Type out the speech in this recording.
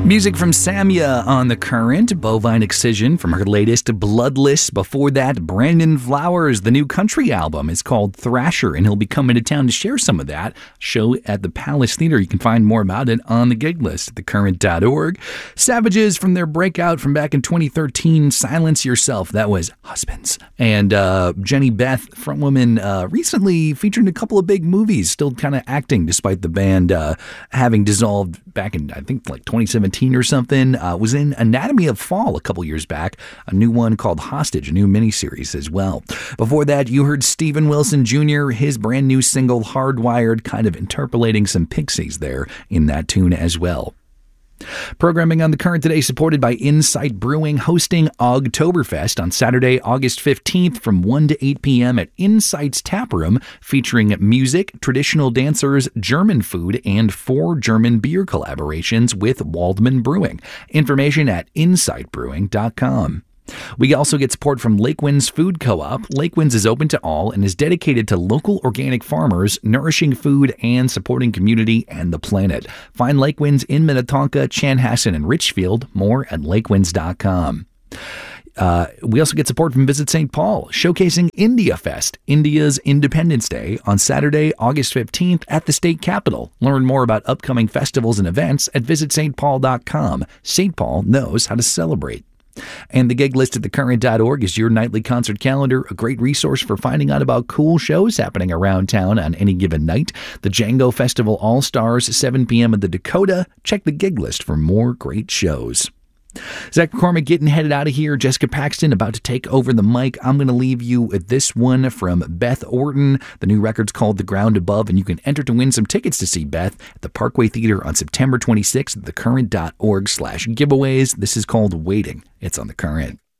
Music from Samya on The Current, Bovine Excision from her latest Bloodless. Before that, Brandon Flowers, the new country album is called Thrasher, and he'll be coming to town to share some of that. Show at the Palace Theater. You can find more about it on the gig list at thecurrent.org. Savages from their breakout from back in 2013, Silence Yourself. That was Husbands. And Jenny Beth, frontwoman, recently featured in a couple of big movies, still kind of acting despite the band having dissolved back in, I think, like 2017 or something. Was in Anatomy of Fall a couple years back, a new one called Hostage, a new miniseries as well. Before that, you heard Steven Wilson Jr., his brand new single Hardwired, kind of interpolating some Pixies there in that tune as well. Programming on The Current today supported by Insight Brewing, hosting Ogtoberfest on Saturday, August 15th from 1 to 8 p.m. at Insight's Tap Room, featuring music, traditional dancers, German food, and 4 German beer collaborations with Waldman Brewing. Information at insightbrewing.com. We also get support from Lake Winds Food Co-op. Lake Winds is open to all and is dedicated to local organic farmers, nourishing food and supporting community and the planet. Find Lake Winds in Minnetonka, Chanhassen, and Richfield. More at lakewinds.com. We also get support from Visit St. Paul, showcasing India Fest, India's Independence Day, on Saturday, August 15th at the state capitol. Learn more about upcoming festivals and events at visitstpaul.com. St. Paul knows how to celebrate. And the gig list at thecurrent.org is your nightly concert calendar, a great resource for finding out about cool shows happening around town on any given night. The Django Festival All-Stars, 7 p.m. at the Dakota. Check the gig list for more great shows. Zach McCormick getting headed out of here. Jessica Paxton about to take over the mic. I'm going to leave you with this one from Beth Orton. The new record's called The Ground Above, and you can enter to win some tickets to see Beth at the Parkway Theater on September 26th at thecurrent.org/giveaways. This is called Waiting. It's on The Current.